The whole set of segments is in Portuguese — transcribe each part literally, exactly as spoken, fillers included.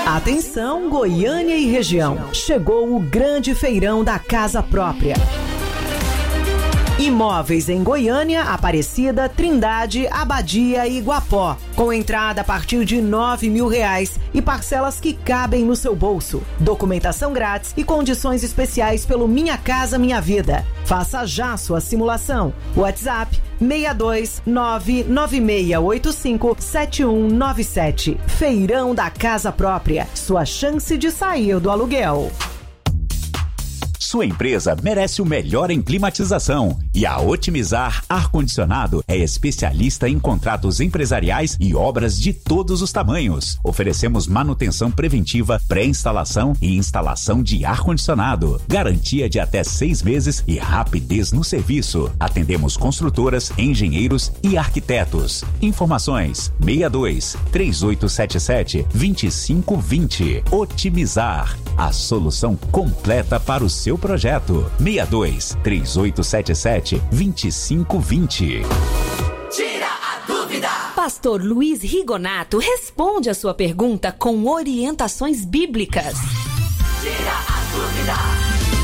Atenção, Goiânia e região. Chegou o grande feirão da casa própria. Imóveis em Goiânia, Aparecida, Trindade, Abadia e Iguapó. Com entrada a partir de nove mil reais e parcelas que cabem no seu bolso. Documentação grátis e condições especiais pelo Minha Casa Minha Vida. Faça já sua simulação. WhatsApp seis dois nove nove seis oito cinco sete um nove sete. Feirão da Casa Própria. Sua chance de sair do aluguel. Sua empresa merece o melhor em climatização e a Otimizar Ar-Condicionado é especialista em contratos empresariais e obras de todos os tamanhos. Oferecemos manutenção preventiva, pré-instalação e instalação de ar-condicionado. Garantia de até seis meses e rapidez no serviço. Atendemos construtoras, engenheiros e arquitetos. Informações seis dois três oito sete sete dois cinco dois zero. Otimizar, a solução completa para o seu projeto. seis dois três oito sete sete dois cinco dois zero. Tira a dúvida. Pastor Luiz Rigonato responde a sua pergunta com orientações bíblicas. Tira a dúvida.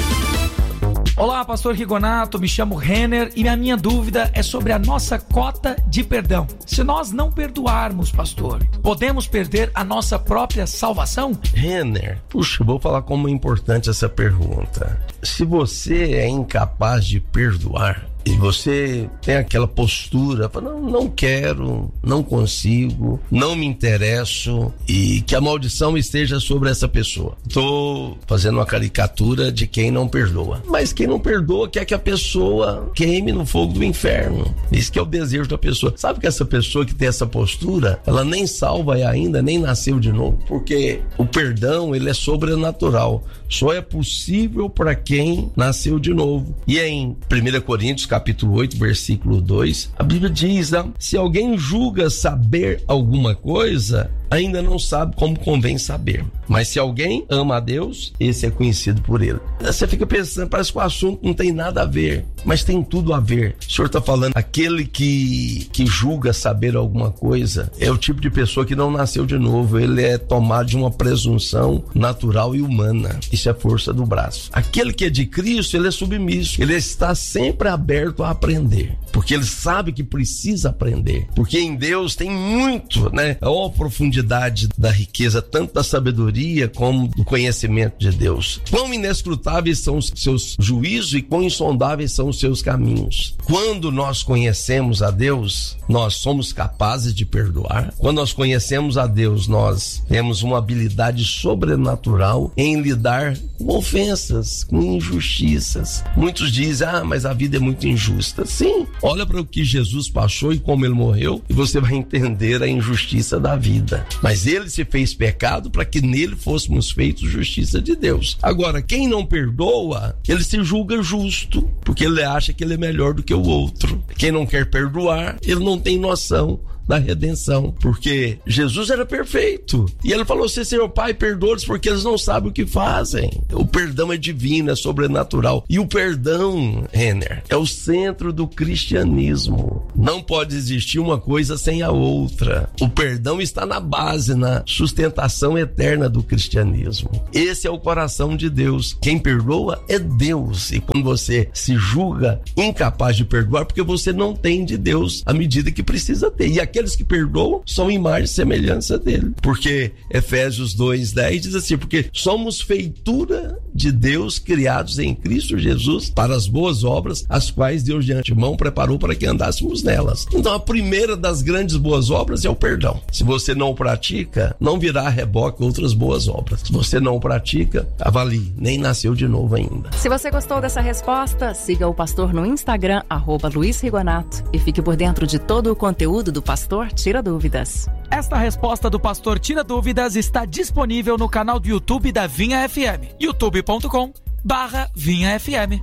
Olá, pastor Rigonato, me chamo Renner e a minha dúvida é sobre a nossa cota de perdão. Se nós não perdoarmos, pastor, podemos perder a nossa própria salvação? Renner, puxa, vou falar como é importante essa pergunta. Se você é incapaz de perdoar, e você tem aquela postura, não, não quero, não consigo, não me interesso e que a maldição esteja sobre essa pessoa. Estou fazendo uma caricatura de quem não perdoa. Mas quem não perdoa quer que a pessoa queime no fogo do inferno. Isso que é o desejo da pessoa. Sabe que essa pessoa que tem essa postura, ela nem salva ainda, nem nasceu de novo. Porque o perdão, ele é sobrenatural. Só é possível para quem nasceu de novo. E em primeira Coríntios, capítulo oito, versículo dois, a Bíblia diz, ah, se alguém julga saber alguma coisa, ainda não sabe como convém saber. Mas se alguém ama a Deus, esse é conhecido por ele. Você fica pensando, parece que o assunto não tem nada a ver, mas tem tudo a ver. O senhor está falando, aquele que, que julga saber alguma coisa é o tipo de pessoa que não nasceu de novo. Ele é tomado de uma presunção natural e humana. Isso é força do braço. Aquele que é de Cristo, ele é submisso. Ele está sempre aberto a aprender, porque ele sabe que precisa aprender. Porque em Deus tem muito, né? É uma profundidade da riqueza, tanto da sabedoria como do conhecimento de Deus. Quão inescrutáveis são os seus juízos e quão insondáveis são os seus caminhos. Quando nós conhecemos a Deus, nós somos capazes de perdoar. Quando nós conhecemos a Deus, nós temos uma habilidade sobrenatural em lidar com ofensas, com injustiças. Muitos dizem, ah, mas a vida é muito injusta. Sim, olha para o que Jesus passou e como ele morreu e você vai entender a injustiça da vida. Mas ele se fez pecado para que nele fôssemos feitos justiça de Deus. Agora, quem não perdoa, ele se julga justo, porque ele acha que ele é melhor do que o outro. Quem não quer perdoar, ele não tem noção da redenção, porque Jesus era perfeito e ele falou assim, Senhor Pai, perdoa-os porque eles não sabem o que fazem. O perdão é divino, é sobrenatural, e o perdão, Renner, é o centro do cristianismo. Não pode existir uma coisa sem a outra. O perdão está na base, na sustentação eterna do cristianismo. Esse é o coração de Deus. Quem perdoa é Deus, e quando você se julga incapaz de perdoar, porque você não tem de Deus a medida que precisa ter, e aqueles que perdoam são imagem e semelhança dele. Porque Efésios dois, dez diz assim, porque somos feitura de Deus, criados em Cristo Jesus para as boas obras, as quais Deus de antemão preparou para que andássemos nelas. Então a primeira das grandes boas obras é o perdão. Se você não o pratica, não virá a reboque outras boas obras. Se você não o pratica, avalie, nem nasceu de novo ainda. Se você gostou dessa resposta, siga o pastor no Instagram, arroba Luiz Rigonato, e fique por dentro de todo o conteúdo do Pastor Tira Dúvidas. Esta resposta do Pastor Tira Dúvidas está disponível no canal do YouTube da Vinha F M, youtube ponto com barra Vinha F M.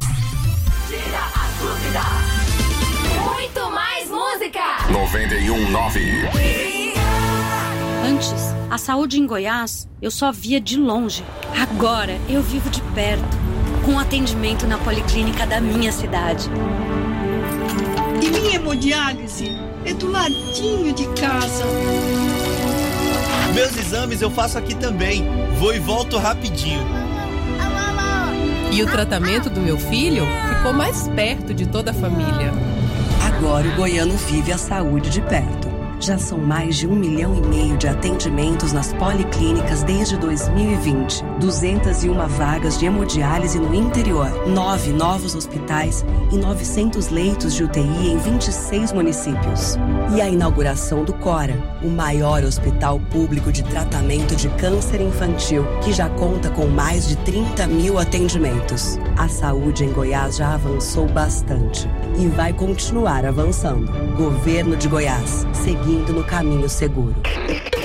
Tira a dúvida. Muito mais música. noventa e um, nove. Antes, a saúde em Goiás eu só via de longe. Agora eu vivo de perto, com atendimento na policlínica da minha cidade. E minha hemodiálise é do ladinho de casa. meus exames eu faço aqui também. Vou e volto rapidinho. E o tratamento do meu filho ficou mais perto de toda a família. Agora o goiano vive a saúde de perto. Já são mais de um milhão e meio de atendimentos nas policlínicas desde dois mil e vinte. duzentas e uma vagas de hemodiálise no interior, nove novos hospitais e novecentos leitos de U T I em vinte e seis municípios. E a inauguração do Cora, o maior hospital público de tratamento de câncer infantil, que já conta com mais de trinta mil atendimentos. A saúde em Goiás já avançou bastante e vai continuar avançando. Governo de Goiás, seguindo no caminho seguro.